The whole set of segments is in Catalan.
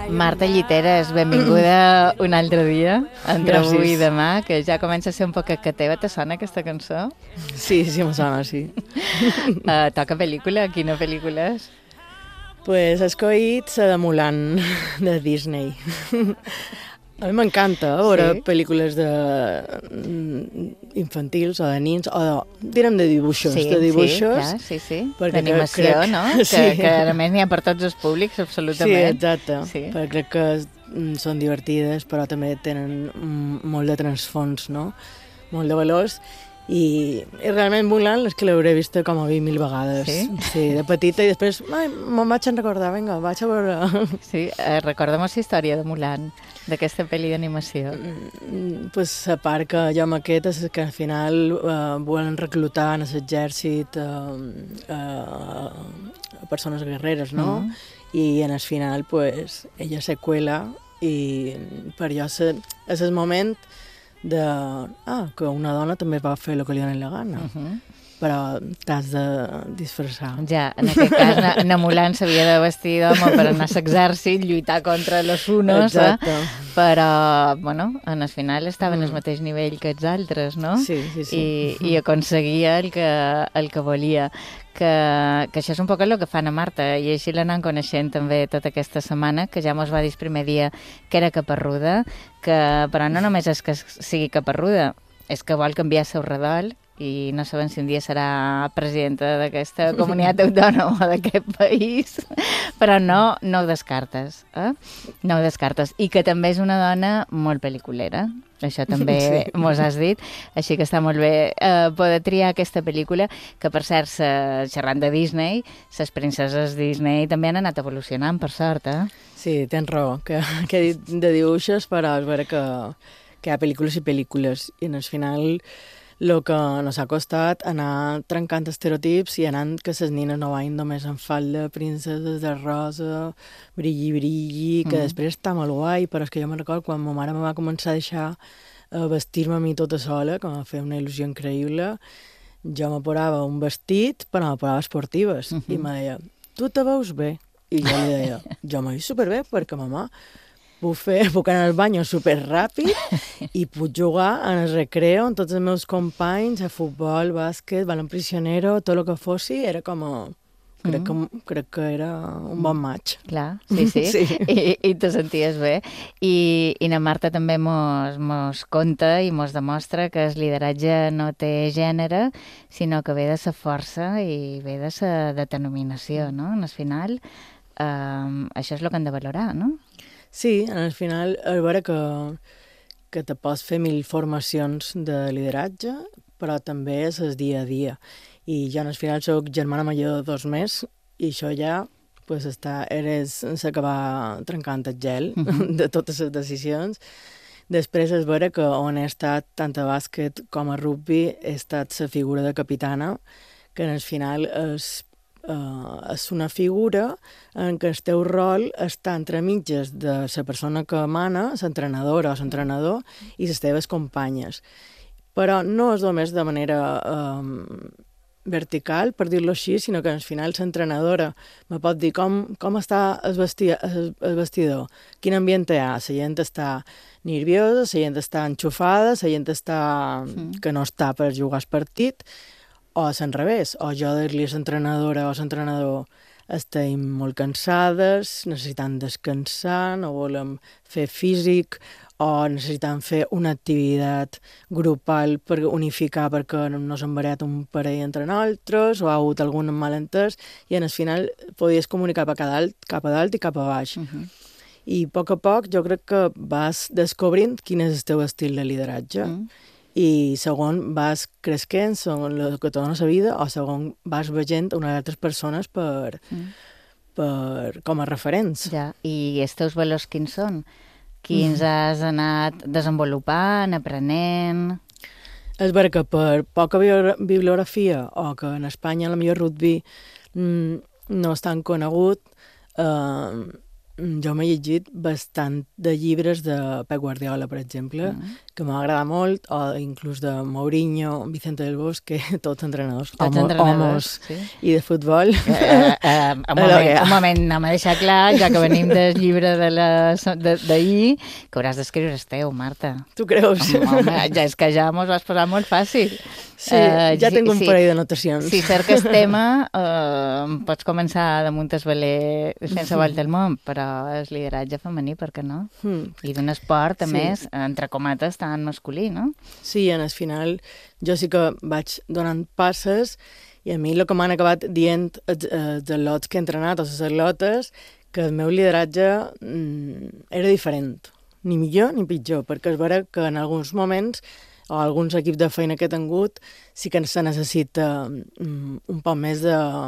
Marta Lliteres, benvinguda un altre dia, entre avui i demà, que ja comença a ser un poc que teva. Te sona aquesta cançó? Sí, me sona, sí. Toca pel·lícula? Quina pel·lícula és? Pues he escollit la de Mulan, de Disney. A mi m'encanta veure pel·lícules infantils o de nins, o direm de dibuixos. Sí, de dibuixos, sí. D'animació, no? Que a més n'hi ha per tots els públics, absolutament. Sí, exacte. Sí. Perquè crec que són divertides, però també tenen molt de transfons, no? Molt de valors. I realment Mulan és que l'hauré vista com a 20.000 vegades. Sí? Sí, de petita, i després me'n vaig a recordar, vinga, vaig a veure... Sí, recorda'm la història de Mulan, d'aquesta pel·li d'animació. Pues a part que jo amb aquest és que al final volen reclutar en l'exèrcit persones guerreres, no? I en el final, pues, ella se cuela i per jo és el moment que una dona també va fer el que li doni la gana. Però t'has de disfressar. Ja, en aquest cas, na Mulan s'havia de vestir d'home per anar a l'exèrcit, lluitar contra los unos, però, bueno, en el final estava en el mateix nivell que els altres, no? Sí. I aconseguia el que volia. Que això és un poc el que fan a Marta, i així l'anant coneixent també tota aquesta setmana, que ja mos va dir el primer dia que era caparruda, però no només és que sigui caparruda, és que vol canviar el seu redol, i no sabem si un dia serà presidenta d'aquesta comunitat autònoma d'aquest país, però no ho descartes, No ho descartes. I que també és una dona molt pel·liculera, això també mos has dit, així que està molt bé poder triar aquesta pel·lícula, que per cert, xerrant de Disney, les princeses Disney també han anat evolucionant, per sort, Sí, tens raó, que he dit de dibuixos, però és vera que hi ha pel·lícules i pel·lícules, i al final el que nos ha costat anar trencant estereotips i anant que les nines no vagin només en falda, princeses de rosa, brilli, que després està molt guai, però és que jo me'n recordo quan ma mare me va començar a deixar vestir-me a mi tota sola, que m'ha fet una il·lusió increïble, jo me posava un vestit, però me posava esportives, i me deia, tu te veus bé? I jo li deia, jo me veig superbé, perquè mamà, puc anar al bany superràpid i puc jugar en el recreo amb tots els meus companys a futbol, bàsquet, balon prisionero, tot el que fossi, era com a... Crec que era un bon match. Clar, sí. I te senties bé. I na Marta també mos conta i mos demostra que el lideratge no té gènere, sinó que ve de sa força i ve de sa determinació, no? Al final, això és el que hem de valorar, no? Sí, al final és vera que te pots fer 1000 formacions de lideratge, però també és el dia a dia. I jo al final soc germana major de 2 mesos i això ja eres la que va trencant el gel de totes les decisions. Després és vera que on he estat tant a bàsquet com a rugby he estat la figura de capitana, que al final és una figura en què el teu rol està entre mitges de la persona que mana, l'entrenadora o l'entrenador, i les teves companyes. Però no és només de manera vertical, per dir-lo així, sinó que al final l'entrenadora me pot dir com està el vestidor, quin ambient hi ha, la gent està nerviosa, la gent està enxufada, la gent està que no està per jugar el partit, o és al revés, o jo dir-li a l'entrenadora o a l'entrenador estem molt cansades, necessitem descansar, no volem fer físic, o necessitem fer una activitat grupal per unificar perquè no s'han variat un parell entre nosaltres, o ha hagut algun malentès, i al final podies comunicar cap a dalt i cap a baix. I a poc jo crec que vas descobrint quin és el teu estil de lideratge, i segon vas cresquent segons el que te dona la vida, o segon vas veient unes altres persones com a referents. Ja, i els teus valors quins són? Quins has anat desenvolupant, aprenent? És vera que per poca bibliografia, o que en Espanya el millor rugby no és tan conegut, jo m'he llegit bastant de llibres de Pep Guardiola, per exemple, que m'agrada molt, o inclús de Mourinho, Vicente del Bosque, tots entrenadors, homos sí? I de futbol. Un moment, anem a deixar clar, ja que venim del llibre d'ahir, que hauràs d'escriure el teu, Marta. Tu creus? Home, ja és que ja mos vas posar molt fàcil. Sí, ja tinc un parell de notacions. Si cerques tema, pots començar damunt el valer sense volta al món, però és lideratge femení, per què no? I d'un esport, a més, entre comates, tan masculí, no? Sí, en el final jo sí que vaig donant passes i a mi el que m'han acabat dient els atlots que he entrenat, o les atlotes, que el meu lideratge era diferent, ni millor ni pitjor, perquè és vera que en alguns moments o alguns equips de feina que he tingut sí que se necessita un poc més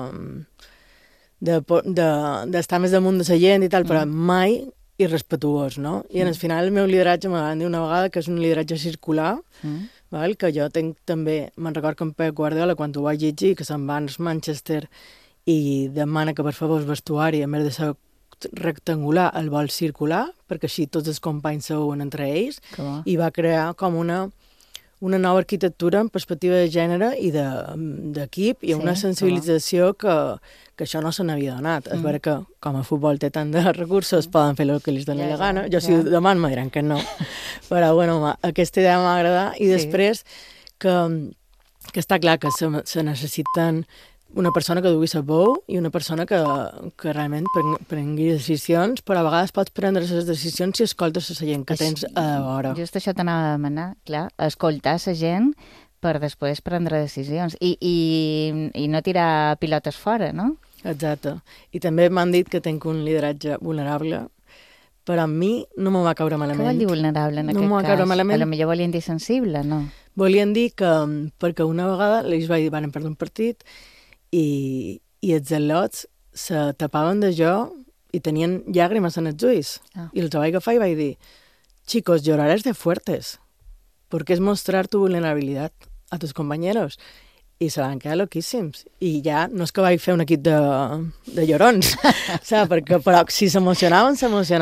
d'estar més damunt de la gent i tal, però mai irrespetuós, no? I en el final el meu lideratge me van dir una vegada que és un lideratge circular, val? Que jo tenc també, me'n record que en Pep Guardiola, quan ho vaig llegir, que se'n va a Manchester i demana que per favor el vestuari, en vez de ser rectangular, el vol circular, perquè així tots els companys seuen entre ells, i va crear com una nova arquitectura en perspectiva de gènere i d'equip i una sensibilització que això no se n'havia donat. És vera que, com a futbol té tant de recursos, poden fer el que els doni la gana. Jo, si demà me diran que no. Però, bueno, aquesta idea m'ha agradat. I després, que està clar que se necessiten una persona que dugui la veu i una persona que realment prengui decisions, però a vegades pots prendre les decisions si escoltes la gent que tens a vora. Just això t'anava a demanar, clar, escoltar la gent per després prendre decisions i no tirar pilotes fora, no? Exacte. I també m'han dit que tenc un lideratge vulnerable, però a mi no me va caure malament. Què vol dir vulnerable en aquest cas? A lo millor volien dir sensible, no? Volien dir que, perquè una vegada ells van perdre un partit i els al·lots se tapaven de jo i tenien llàgrimes en els ulls. I els vaig agafar i vaig dir, chicos, llorarás de fuertes, porque es mostrar tu vulnerabilidad a tus compañeros. I se van quedar loquíssims. I ja no és que vaig fer un equip de llorons, saps? Perquè, però si s'emocionaven,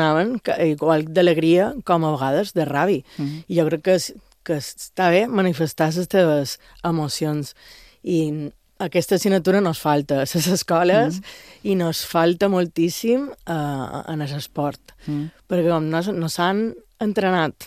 igual d'alegria com a vegades de ràbia. I jo crec que està bé manifestar les teves emocions. I aquesta assignatura no es falta a les escoles i no es falta moltíssim en l'esport. Perquè com no s'han entrenat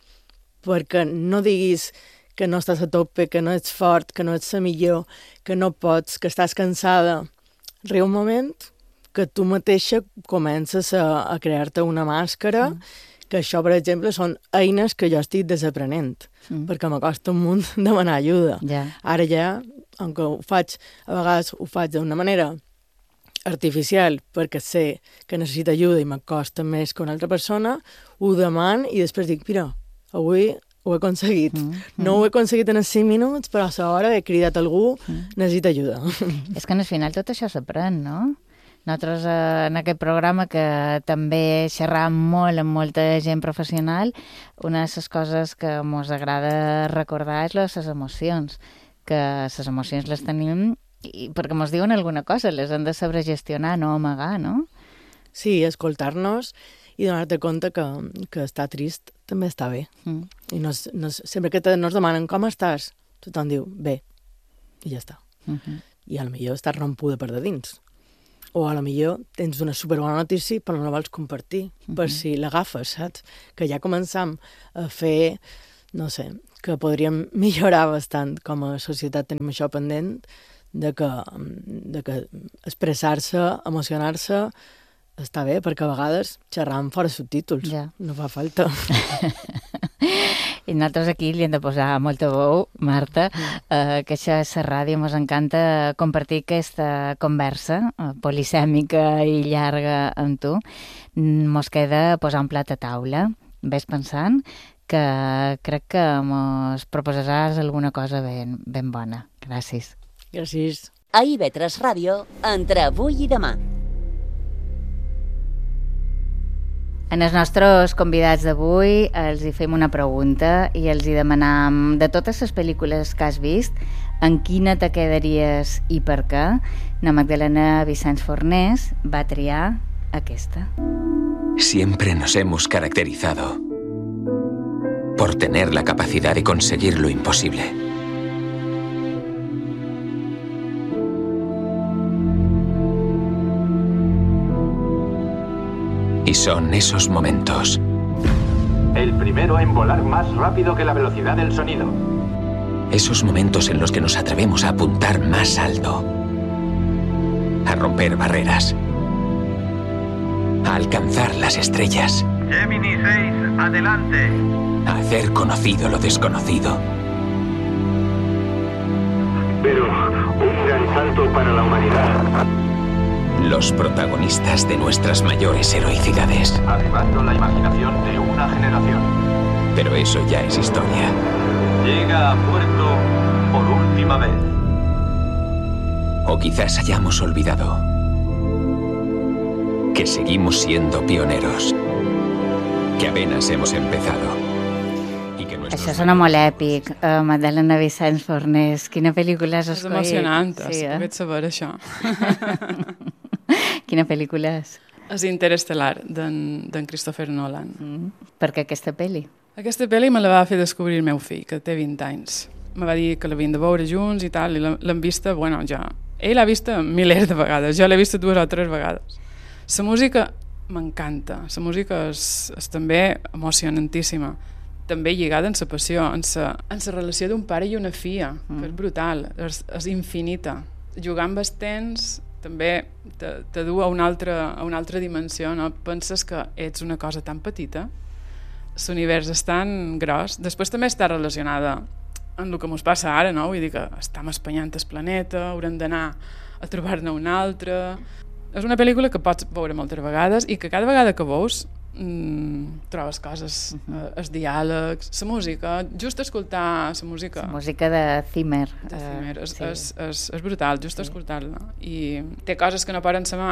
perquè no diguis que no estàs a tope, que no ets fort, que no ets la millor, que no pots, que estàs cansada. Arriba un moment que tu mateixa comences a crear-te una màscara, que això, per exemple, són eines que jo estic desaprenent, perquè m'acosta un munt demanar ajuda. Ara ja, aunque a vegades ho faig d'una manera artificial, perquè sé que necessita ajuda i m'acosta més que una altra persona, ho deman i després dic, mira, avui ho he aconseguit. No ho he aconseguit en els 5 minuts, però a l'hora he cridat algú, necessita ajuda. És que al final tot això s'aprèn, no? Nosaltres en aquest programa, que també xerram molt amb molta gent professional, una de les coses que ens agrada recordar és les emocions, que les emocions les tenim perquè ens diuen alguna cosa, les hem de saber gestionar, no amagar, no? Sí, escoltar-nos i donar-te compte que estar trist també està bé. I sempre que nos demanen com estàs, tothom diu bé, i ja està. I potser estàs rompuda per de dins. O potser tens una superbona notícia però no la vols compartir, per si l'agafes, saps? Que ja començam a fer, no sé, que podríem millorar bastant com a societat, tenim això pendent, de que expressar-se, emocionar-se, està bé, perquè a vegades xerram fora subtítols, no fa falta. I nosaltres aquí li hem de posar molta veu, Marta, que això és la ràdio, ens encanta compartir aquesta conversa polisèmica i llarga amb tu. Mos queda posar un plat a taula, ves pensant, que crec que mos proposaràs alguna cosa ben bona. Gràcies. Gràcies. A IB3 Ràdio, entre avui i demà. En els nostres convidats d'avui els hi fem una pregunta i els hi demanam, de totes les pel·lícules que has vist, en quina te quedaries i per què? La Magdalena Vicenç Fornés va triar aquesta. Siempre nos hemos caracterizado por tener la capacidad de conseguir lo imposible. Y son esos momentos. El primero en volar más rápido que la velocidad del sonido. Esos momentos en los que nos atrevemos a apuntar más alto, a romper barreras, a alcanzar las estrellas. Gemini 6, adelante. A hacer conocido lo desconocido. Pero un gran salto para la humanidad. Los protagonistas de nuestras mayores heroicidades. Avivando la imaginación de una generación. Pero eso ya es historia. Llega a puerto por última vez. O quizás hayamos olvidado que seguimos siendo pioneros, que apenas hemos empezado. Això sona molt èpic. Magdalena Vicenç Fornés, quina pel·lícula has escollit? És emocionant, sí, poder saber això. Quina pel·lícula és? És Interestelar, d'en Christopher Nolan. Per què aquesta pel·li? Aquesta pel·li me la va fer descobrir el meu fill, que té 20 anys. Me va dir que l'havien de veure junts i tal, i l'hem vista, bueno, ja... Ell l'ha vista milers de vegades, jo l'he vista 2 o 3 vegades. La música m'encanta, la música és també emocionantíssima, també lligada en la passió, en la relació d'un pare i una filla, que és brutal, és infinita. Jugar amb els temps també te du a una altra dimensió, no? Penses que ets una cosa tan petita, l'univers és tan gros, després també està relacionada amb el que ens passa ara, no? Vull dir que estem espanyant el planeta, haurem d'anar a trobar-ne un altre. És una pel·lícula que pots veure moltes vegades i que cada vegada que veus trobes coses, els diàlegs, la música, just escoltar la música. La música de Zimmer. És brutal, just escoltar-la. I té coses que no poden ser...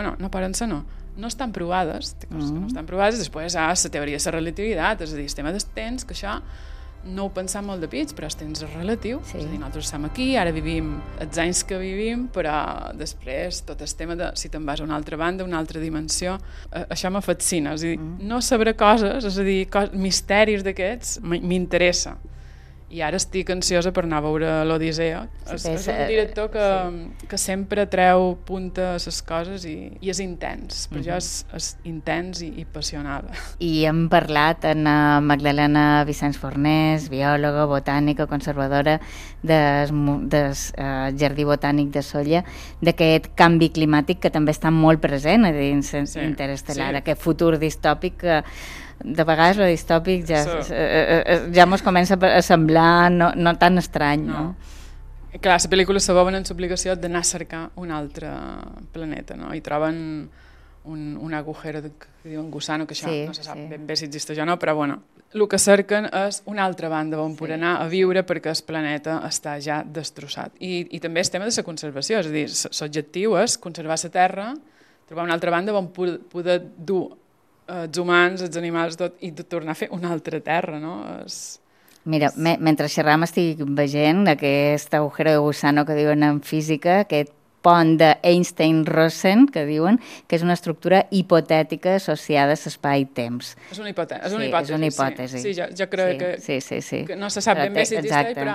no estan provades, té coses que no estan provades, després hi ha la teoria de la relativitat, és a dir, el tema del temps, que això no ho pensam molt de pits, però el temps és relatiu, és a dir, nosaltres estem aquí, ara vivim els anys que vivim, però després tot el tema de si te'n vas a una altra banda, una altra dimensió, això me fascina, és a dir, no saber coses, és a dir, misteris d'aquests, m'interessa. I ara estic ansiosa per anar a veure l'Odissea. És un director que sempre treu punta a les coses i és intens. Per jo és intens i passional. I hem parlat amb Magdalena Vicenç Fornés, biòloga, botànica, conservadora del Jardí Botànic de Sóller, d'aquest canvi climàtic que també està molt present a dins Interestelar, aquest futur distòpic que de vegades el distòpic ja mos comença a semblar no tan estrany, no? Clar, la pel·lícula se veuen en l'obligació d'anar a cercar un altre planeta, no? I troben un agujero que diuen gusano, que això no se sap ben bé si existeix o no, però bueno, el que cerquen és una altra banda on poder anar a viure perquè el planeta està ja destrossat. I també el tema de la conservació, és a dir, l'objectiu és conservar la Terra, trobar una altra banda on poder dur els humans, els animals, tot, i tornar a fer una altra terra, no? Mira, mentre xerram estic veient aquest agujero de gusano que diuen en física, aquest pont d'Einstein-Rosen, que diuen que és una estructura hipotètica associada a l'espai-temps. És una hipòtesi. Sí, jo crec que no se sap ben bé si existeix, però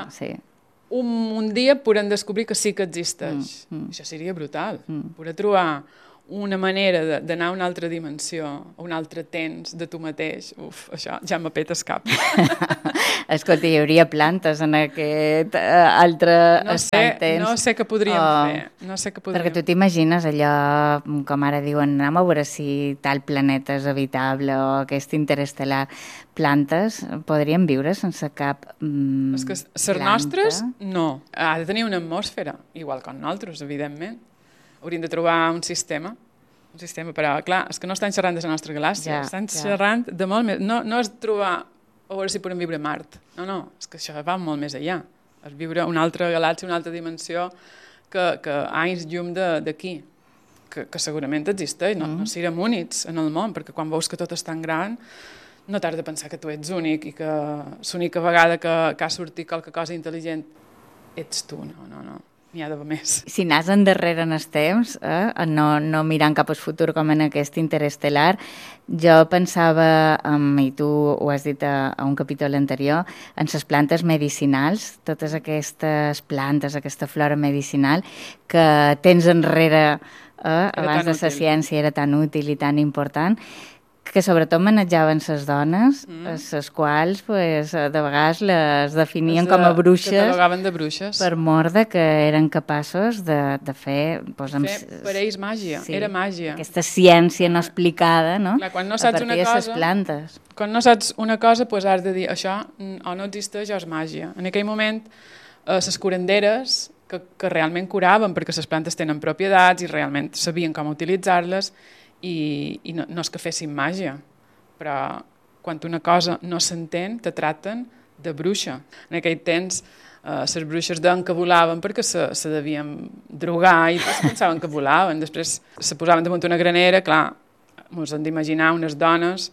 un dia podem descobrir que sí que existeix. Això seria brutal, poder trobar una manera d'anar a una altra dimensió, a un altre temps de tu mateix. Això ja m'apeta el cap. Escolta, hi hauria plantes en aquest altre espai-temps. No sé què podríem fer. Perquè tu t'imagines allò, com ara diuen, anem a veure si tal planeta és habitable o aquest interestel·lar. Plantes podrien viure sense cap planta? És que les nostres, no. Ha de tenir una atmosfera, igual com nosaltres, evidentment. Hauríem de trobar un sistema, però clar, és que no estan xerrant de la nostra galàxia, estan xerrant de molt més, no és trobar a veure si podem viure a Mart, no, és que això va molt més enllà, és viure una altra galàxia, una altra dimensió que anys llum d'aquí, que segurament existeix, no siguem únics en el món, perquè quan veus que tot és tan gran, no t'has de pensar que tu ets únic i que l'única vegada que ha sortit qualque cosa intel·ligent ets tu, no. n'hi ha d'haver més. Si anàs endarrere en el temps, no mirant cap al futur com en aquest interestel·lar, jo pensava, i tu ho has dit a un capítol anterior, en les plantes medicinals, totes aquestes plantes, aquesta flora medicinal, que tens enrere abans de la ciència era tan útil i tan important, que sobretot manejaven les dones, les quals de vegades les definien com a bruixes, catalogaven de bruixes, per mor de que eren capaços de fer... per ells màgia, era màgia. Aquesta ciència no explicada, no? Clar, quan no saps a partir de les plantes. Quan no saps una cosa, has de dir això o no existeix o és màgia. En aquell moment, les curanderes, que realment curaven perquè les plantes tenen propietats i realment sabien com utilitzar-les, i no és que fessin màgia, però quan una cosa no s'entén, te traten de bruixa. En aquell temps, les bruixes deien que volaven perquè se devien drogar i pensaven que volaven. Després se posaven damunt una granera, clar, ens hem d'imaginar unes dones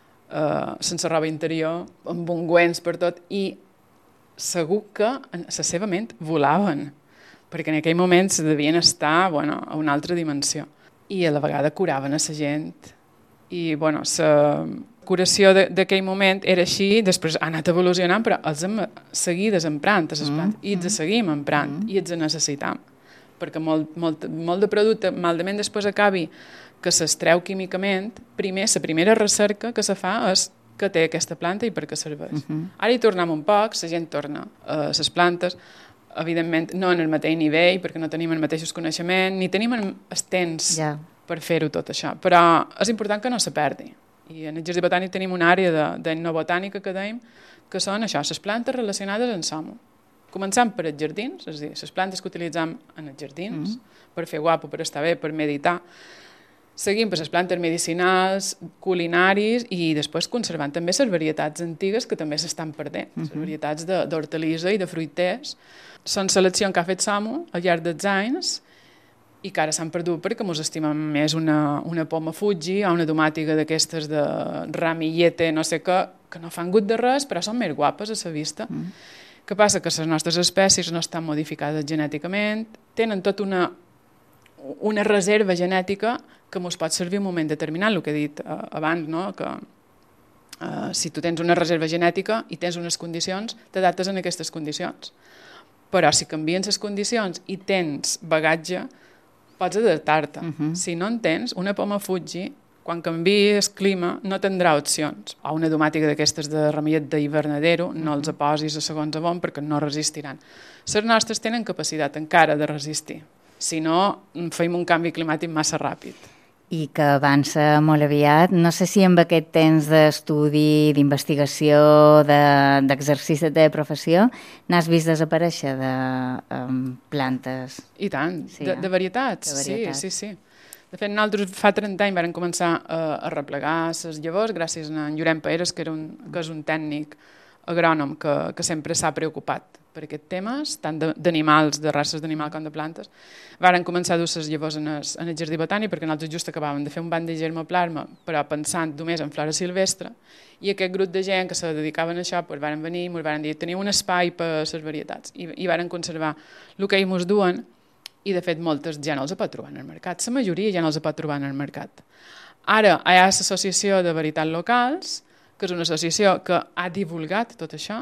sense roba interior, amb ungüents per tot, i segur que en la seva ment volaven, perquè en aquell moment se devien estar a una altra dimensió. I a la vegada curaven a la gent. I, la curació d'aquell moment era així, després ha anat evolucionant, però els hem seguides emprant a les plantes, i els seguim emprant, i els necessitam. Perquè molt de producte, malament després acabi que s'estreu químicament, la primera recerca que se fa és que té aquesta planta i per què serveix. Ara hi tornem un poc, la gent torna a les plantes, evidentment no en el mateix nivell, perquè no tenim els mateixos coneixements, ni tenim els temps per fer-ho tot això, però és important que no se perdi. I en el Jardí Botànic tenim una àrea d'etnobotànica que dèiem, que són això, les plantes relacionades amb SOMO. Començant per els jardins, és a dir, les plantes que utilitzem en els jardins, per fer guapo, per estar bé, per meditar. Seguim per les plantes medicinals, culinaris, i després conservant també les varietats antigues que també s'estan perdent, les varietats d'hortalissa i de fruiters. Són seleccions que ha fet SOMO al llarg dels anys i que ara s'han perdut perquè ens estimem més una poma Fuji o una tomàtica d'aquestes de ramillete, no sé què, que no fan gut de res, però són més guapes a la vista. Què passa? Que les nostres espècies no estan modificades genèticament, tenen tota una reserva genètica que ens pot servir en un moment determinat, el que he dit abans, no? Que si tu tens una reserva genètica i tens unes condicions, t'adaptes en aquestes condicions. Però si canvien les condicions i tens bagatge, pots adaptar-te. Si no en tens, una poma Fuji, quan canviï el clima, no tindrà opcions. O una tomàtica d'aquestes de ramillet d'hivernadero, no els posis a segons a bon perquè no resistiran. Les nostres tenen capacitat encara de resistir. Si no, fem un canvi climàtic massa ràpid. I que avança molt aviat. No sé si amb aquest temps d'estudi, d'investigació, d'exercici de professió, n'has vist desaparèixer de plantes? I tant, de varietats. Sí. De fet, nosaltres fa 30 anys vam començar a replegar les llavors gràcies a en Llorenç Paeres, que és un tècnic agrònom que sempre s'ha preocupat per aquests temes, tant d'animals, de races d'animals com de plantes. Varen començar a dur les llavors en el Jardí Botànic perquè nosaltres just acabàvem de fer un banc de germoplasma, però pensant només en flora silvestre, i aquest grup de gent que se dedicaven a això varen venir i ens varen dir teniu un espai per a les varietats i varen conservar el que ells ens duen i de fet moltes ja no els pot trobar en el mercat, la majoria ja no els pot trobar en el mercat. Ara hi ha l'associació de varietats locals, que és una associació que ha divulgat tot això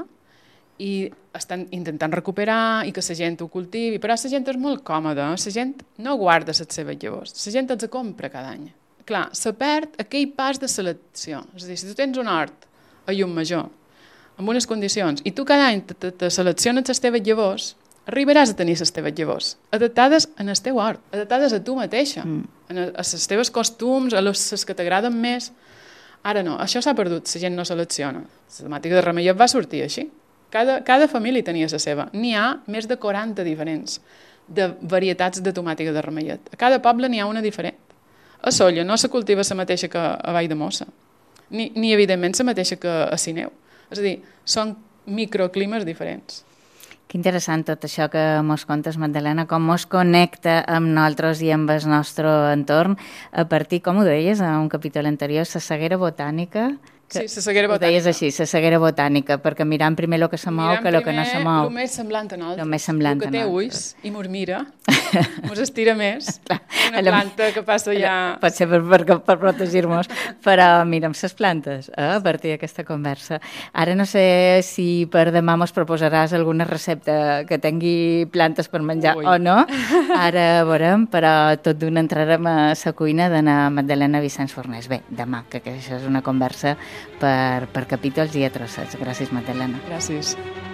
i estan intentant recuperar i que la gent ho cultivi, però la gent és molt còmoda, la gent no guarda les seves llavors, la gent els compra cada any. Clar, se perd aquell pas de selecció, és a dir, si tu tens un hort a Llucmajor amb unes condicions i tu cada any te selecciones les teves llavors, arribaràs a tenir les teves llavors, adaptades en el teu hort, adaptades a tu mateixa, a les teves costums, a les que t'agraden més. Ara no, això s'ha perdut, la gent no selecciona. La tomàtica de ramellet va sortir així. Cada família tenia la seva. N'hi ha més de 40 diferents de varietats de tomàtica de ramellet. A cada poble n'hi ha una diferent. A Sóller no se cultiva la mateixa que a Valldemossa, ni evidentment la mateixa que a Sineu. És a dir, són microclimes diferents. Que interessant tot això que mos contes, Magdalena, com mos connecta amb nosaltres i amb el nostre entorn a partir, com ho deies a un capítol anterior, la ceguera botànica Sí, la ceguera Ho deies botànica. així, la ceguera botànica, perquè mirant primer el que se mou que el que no se mou. El més semblant a nosaltres. El més semblant el que té a ulls i mos mira, mos estira més. Una A la- planta que passa ja... Pot ser per protegir-nos, però mira'm les plantes, a partir d'aquesta conversa. Ara no sé si per demà mos proposaràs alguna recepta que tingui plantes per menjar Ui. o no. Ara veurem, però tot d'una entrarem a la cuina d'Anna Magdalena Vicenç Fornés. Bé, demà, que això és una conversa per capítols i a trossets. Gràcies, Magdalena. Gràcies.